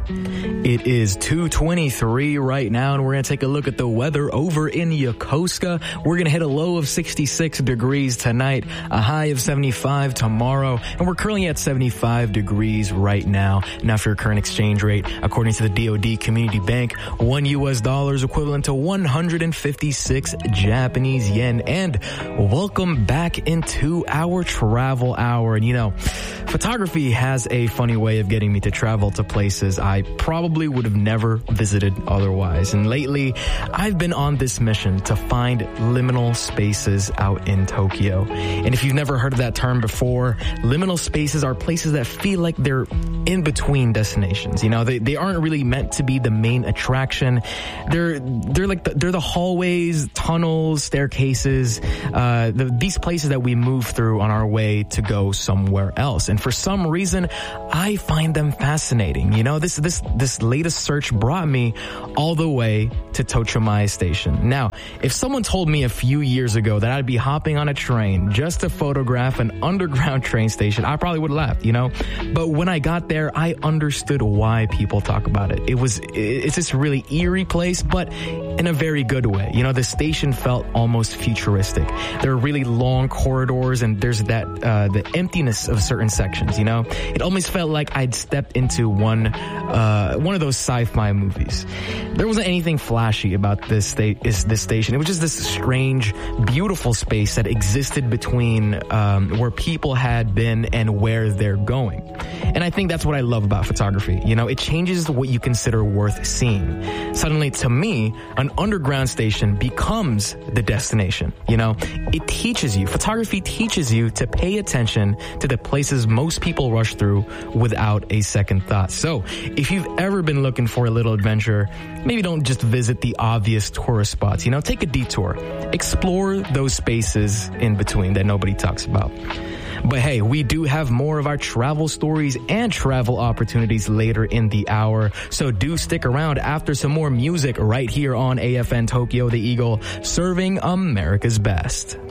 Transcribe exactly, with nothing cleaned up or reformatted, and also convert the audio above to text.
It is two twenty-three right now, and we're going to take a look at the weather over in Yokosuka. We're going to hit a low of sixty-six degrees tonight, a high of seventy-five tomorrow, and we're currently at seventy-five degrees right now. Now for your current exchange rate, according to the D O D Community Bank, one U S dollar is equivalent to one hundred fifty-six Japanese yen. And welcome back into our travel hour. And you know, photography has a funny way of getting me to travel to places I probably would have never visited otherwise. And lately, I've been on this mission to find liminal spaces out in Tokyo. And if you've never heard of that term before, liminal spaces are places that feel like they're in between destinations. You know, they, they aren't really meant to be the main attraction. They're, they're like, the, they're the hallways, tunnels, staircases, uh, the, these places that we move through on our way to go somewhere else. And for some reason, I find them fascinating. You know, this, this, this latest search brought me all the way to Tochomai Station. Now, if someone told me a few years ago that I'd be hopping on a train just to photograph an underground train station, I probably would have laughed, you know? But when I got there, I understood why people talk about it. It was, it's this really eerie place, but in a very good way. You know, the station felt almost futuristic. There are really long corridors, and there's that, uh, the emptiness of certain sections, you know? It almost felt like I'd stepped into one, uh, one of those sci-fi movies. There wasn't anything flashy about this sta- is this station. It was just this strange, beautiful space that existed between, um, where people had been and where they're going. And I think that's what I love about photography. You know, it changes what you consider worth seeing. Suddenly, to me, an underground station becomes the destination. You know, it teaches you, photography teaches you to pay attention to the places most people rush through without a second thought. So, if you've ever been looking for a little adventure, maybe don't just visit the obvious tourist spots. You know, take a detour. Explore those spaces in between that nobody talks about. But hey, we do have more of our travel stories and travel opportunities later in the hour. So do stick around after some more music right here on A F N Tokyo, the Eagle, serving America's best.